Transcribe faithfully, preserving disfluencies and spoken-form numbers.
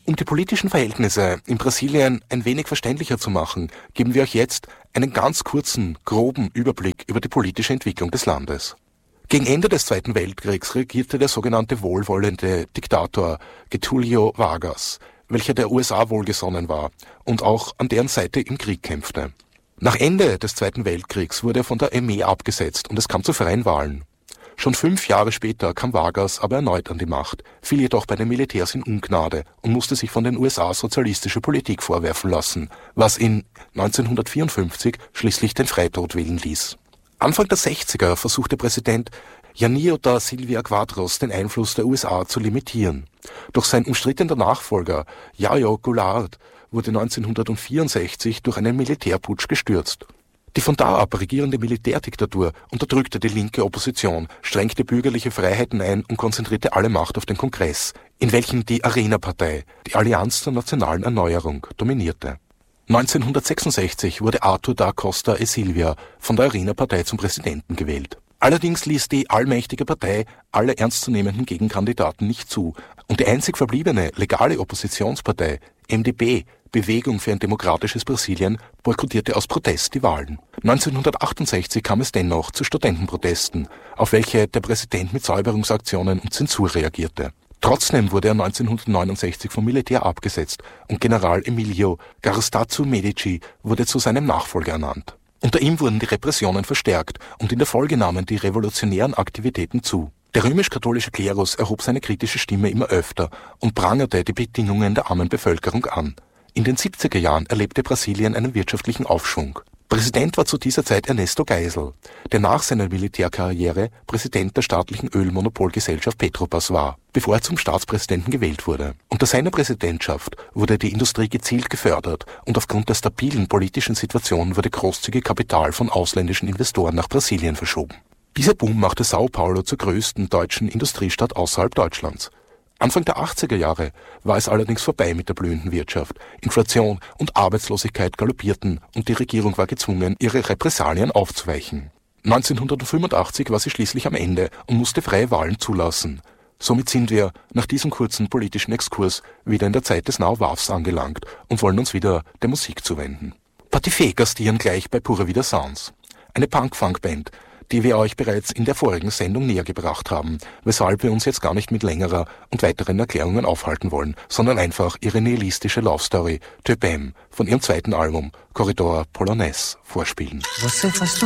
Um die politischen Verhältnisse in Brasilien ein wenig verständlicher zu machen, geben wir euch jetzt einen ganz kurzen, groben Überblick über die politische Entwicklung des Landes. Gegen Ende des Zweiten Weltkriegs regierte der sogenannte wohlwollende Diktator Getúlio Vargas, welcher der U S A wohlgesonnen war und auch an deren Seite im Krieg kämpfte. Nach Ende des Zweiten Weltkriegs wurde er von der Armee abgesetzt und es kam zu freien Wahlen. Schon fünf Jahre später kam Vargas aber erneut an die Macht, fiel jedoch bei den Militärs in Ungnade und musste sich von den U S A sozialistische Politik vorwerfen lassen, was ihn neunzehnhundertvierundfünfzig schließlich den Freitod wählen ließ. Anfang der sechziger versuchte Präsident Janir da Silva Quadros den Einfluss der U S A zu limitieren. Doch sein umstrittener Nachfolger Jair Goulart wurde neunzehnhundertvierundsechzig durch einen Militärputsch gestürzt. Die von da ab regierende Militärdiktatur unterdrückte die linke Opposition, schränkte bürgerliche Freiheiten ein und konzentrierte alle Macht auf den Kongress, in welchem die Arena-Partei, die Allianz zur nationalen Erneuerung, dominierte. neunzehnhundertsechsundsechzig wurde Arthur da Costa e Silva von der Arena-Partei zum Präsidenten gewählt. Allerdings ließ die allmächtige Partei alle ernstzunehmenden Gegenkandidaten nicht zu und die einzig verbliebene legale Oppositionspartei, M D B, Bewegung für ein demokratisches Brasilien, boykottierte aus Protest die Wahlen. neunzehnhundertachtundsechzig kam es dennoch zu Studentenprotesten, auf welche der Präsident mit Säuberungsaktionen und Zensur reagierte. Trotzdem wurde er neunzehnhundertneunundsechzig vom Militär abgesetzt und General Emilio Garrastazu Medici wurde zu seinem Nachfolger ernannt. Unter ihm wurden die Repressionen verstärkt und in der Folge nahmen die revolutionären Aktivitäten zu. Der römisch-katholische Klerus erhob seine kritische Stimme immer öfter und prangerte die Bedingungen der armen Bevölkerung an. In den siebziger Jahren erlebte Brasilien einen wirtschaftlichen Aufschwung. Präsident war zu dieser Zeit Ernesto Geisel, der nach seiner Militärkarriere Präsident der staatlichen Ölmonopolgesellschaft Petrobras war, bevor er zum Staatspräsidenten gewählt wurde. Unter seiner Präsidentschaft wurde die Industrie gezielt gefördert und aufgrund der stabilen politischen Situation wurde großzügig Kapital von ausländischen Investoren nach Brasilien verschoben. Dieser Boom machte São Paulo zur größten deutschen Industriestadt außerhalb Deutschlands. Anfang der achtziger Jahre war es allerdings vorbei mit der blühenden Wirtschaft. Inflation und Arbeitslosigkeit galoppierten und die Regierung war gezwungen, ihre Repressalien aufzuweichen. neunzehnhundertfünfundachtzig war sie schließlich am Ende und musste freie Wahlen zulassen. Somit sind wir nach diesem kurzen politischen Exkurs wieder in der Zeit des Now-Wavs angelangt und wollen uns wieder der Musik zuwenden. Patifé gastieren gleich bei Pura Vida Sounds, eine Punk-Funk-Band, die wir euch bereits in der vorigen Sendung näher gebracht haben, weshalb wir uns jetzt gar nicht mit längerer und weiteren Erklärungen aufhalten wollen, sondern einfach ihre nihilistische Love Story Te Bem von ihrem zweiten Album Corridor Polonais vorspielen.